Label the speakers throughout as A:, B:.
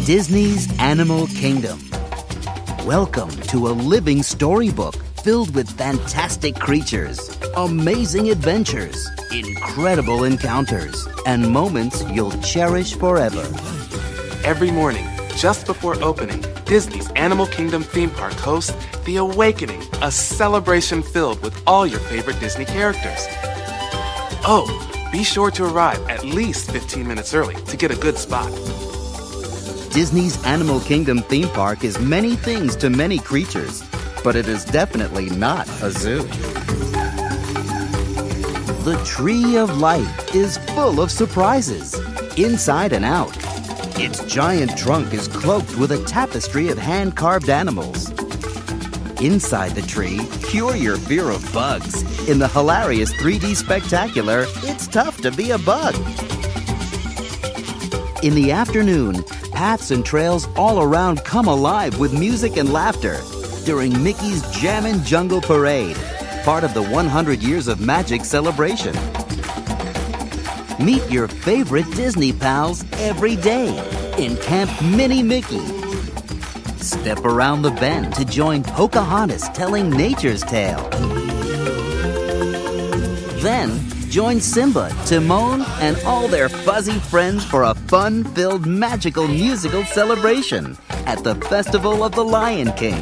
A: Disney's Animal Kingdom. Welcome to a living storybook filled with fantastic creatures, amazing adventures, incredible encounters, and moments you'll cherish forever.
B: Every morning, just before opening, Disney's Animal Kingdom theme park hosts The Awakening, a celebration filled with all your favorite Disney characters. Oh, be sure to arrive at least 15 minutes early to get a good spot.
A: Disney's Animal Kingdom theme park is many things to many creatures, but it is definitely not a zoo. The Tree of Life is full of surprises, inside and out. Its giant trunk is cloaked with a tapestry of hand-carved animals. Inside the tree, cure your fear of bugs. In the hilarious 3D spectacular, It's Tough to Be a Bug. In the afternoon, paths and trails all around come alive with music and laughter during Mickey's Jammin' Jungle Parade, part of the 100 Years of Magic celebration. Meet your favorite Disney pals every day in Camp Mini Mickey. Step around the bend to join Pocahontas telling nature's tale. Then, join Simba, Timon, and all their fuzzy friends for a fun-filled magical musical celebration at the Festival of the Lion King.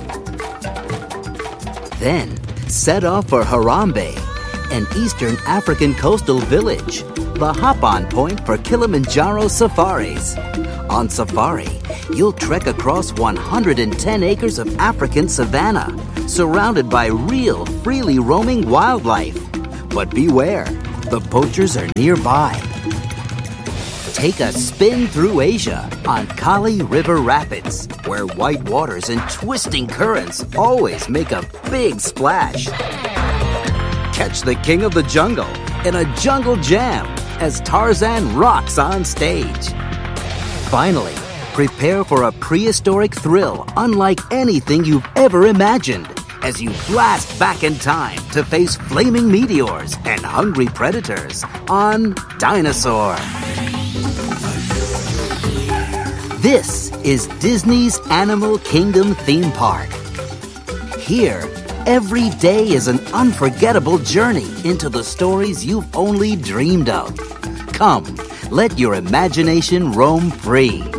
A: Then, set off for Harambe, an Eastern African coastal village, the hop-on point for Kilimanjaro safaris. On safari, you'll trek across 110 acres of African savanna, surrounded by real, freely roaming wildlife. But beware, the poachers are nearby. Take a spin through Asia on Kali River Rapids, where white waters and twisting currents always make a big splash. Catch the king of the jungle in a jungle jam as Tarzan rocks on stage. Finally, prepare for a prehistoric thrill unlike anything you've ever imagined as you blast back in time to face flaming meteors and hungry predators on Dinosaur. This is Disney's Animal Kingdom theme park. Here, every day is an unforgettable journey into the stories you've only dreamed of. Come, let your imagination roam free.